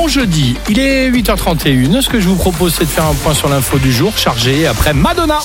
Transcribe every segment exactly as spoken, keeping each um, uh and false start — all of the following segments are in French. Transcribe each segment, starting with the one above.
bon jeudi, il est huit heures trente et une. Ce que je vous propose, c'est de faire un point sur l'info du jour, chargé après Madonna.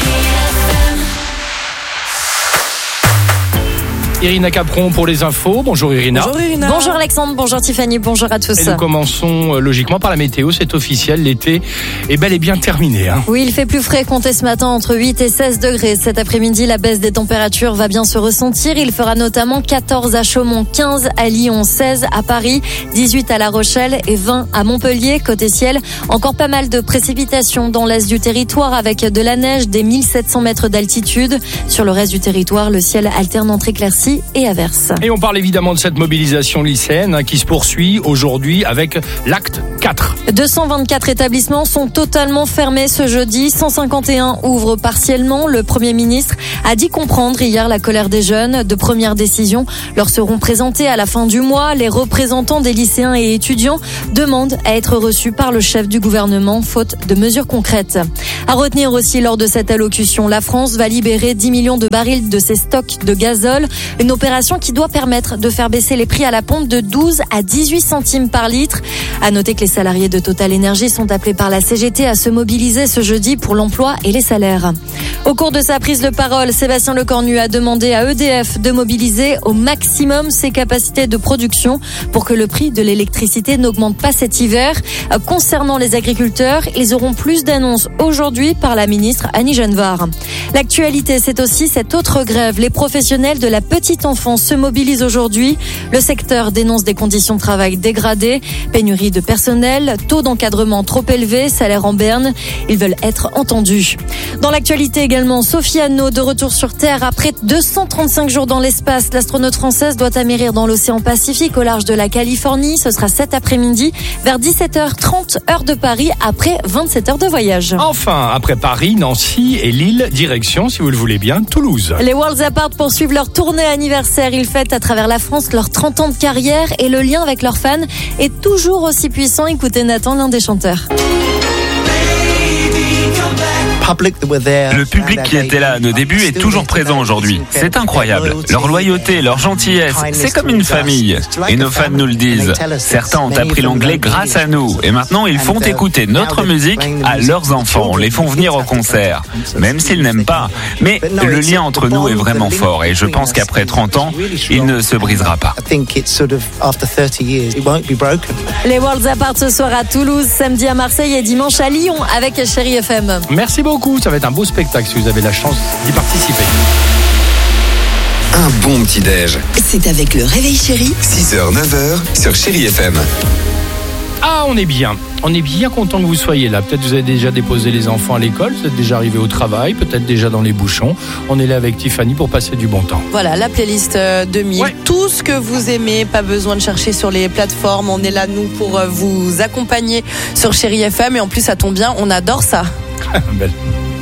Irina Capron pour les infos. Bonjour Irina. Bonjour Irina. Bonjour Alexandre, bonjour Tiffany, bonjour à tous. Et nous commençons euh, logiquement par la météo, c'est officiel, l'été est bel et bien terminé. Hein. Oui, il fait plus frais, comptez ce matin entre huit et seize degrés. Cet après-midi, la baisse des températures va bien se ressentir. Il fera notamment quatorze à Chaumont, quinze à Lyon, seize à Paris, dix-huit à La Rochelle et vingt à Montpellier. Côté ciel, encore pas mal de précipitations dans l'est du territoire avec de la neige des mille sept cents mètres d'altitude. Sur le reste du territoire, le ciel alterne entre éclaircies et averses. Et on parle évidemment de cette mobilisation lycéenne hein, qui se poursuit aujourd'hui avec l'acte quatre. deux cent vingt-quatre établissements sont totalement fermés ce jeudi. cent cinquante et un ouvrent partiellement. Le Premier ministre a dit comprendre hier la colère des jeunes. De premières décisions leur seront présentées à la fin du mois. Les représentants des lycéens et étudiants demandent à être reçus par le chef du gouvernement, faute de mesures concrètes. À retenir aussi lors de cette allocution, la France va libérer dix millions de barils de ses stocks de gazole. Une opération qui doit permettre de faire baisser les prix à la pompe de douze à dix-huit centimes par litre. À noter que les salariés de Total Energy sont appelés par la C G T à se mobiliser ce jeudi pour l'emploi et les salaires. Au cours de sa prise de parole, Sébastien Lecornu a demandé à E D F de mobiliser au maximum ses capacités de production pour que le prix de l'électricité n'augmente pas cet hiver. Concernant les agriculteurs, ils auront plus d'annonces aujourd'hui par la ministre Annie Genevard. L'actualité, c'est aussi cette autre grève. Les professionnels de la petite enfance se mobilisent aujourd'hui. Le secteur dénonce des conditions de travail dégradées, pénurie de personnel, taux d'encadrement trop élevé, salaire en berne. Ils veulent être entendus. Dans l'actualité également, Sophie Anno de retour sur Terre après deux cent trente-cinq jours dans l'espace. L'astronaute française doit atterrir dans l'océan Pacifique au large de la Californie. Ce sera cet après-midi vers dix-sept heures trente heure de Paris après vingt-sept heures de voyage. Enfin, après Paris, Nancy et Lille, direction, si vous le voulez bien, Toulouse. Les Worlds Apart poursuivent leur tournée anniversaire. Ils fêtent à travers la France leurs trente ans de carrière et le lien avec leurs fans est toujours aussi puissant. Écoutez Nathan, l'un des chanteurs. Le public qui était là à nos débuts est toujours présent aujourd'hui. C'est incroyable. Leur loyauté, leur gentillesse, c'est comme une famille. Et nos fans nous le disent. Certains ont appris l'anglais grâce à nous. Et maintenant, ils font écouter notre musique à leurs enfants, les font venir au concert, même s'ils n'aiment pas. Mais le lien entre nous est vraiment fort. Et je pense qu'après trente ans, il ne se brisera pas. Les Worlds Apart ce soir à Toulouse, samedi à Marseille et dimanche à Lyon avec Chérie F M. Merci beaucoup, ça va être un beau spectacle si vous avez la chance d'y participer. Un bon petit-déj. C'est avec le Réveil Chéri. six heures neuf heures sur Chérie F M. Ah, on est bien. On est bien content que vous soyez là. Peut-être vous avez déjà déposé les enfants à l'école, vous êtes déjà arrivé au travail, peut-être déjà dans les bouchons. On est là avec Tiffany pour passer du bon temps. Voilà, la playlist deux mille. Ouais. Tout ce que vous aimez, pas besoin de chercher sur les plateformes. On est là, nous, pour vous accompagner sur Chérie F M. Et en plus, ça tombe bien, on adore ça. Belle.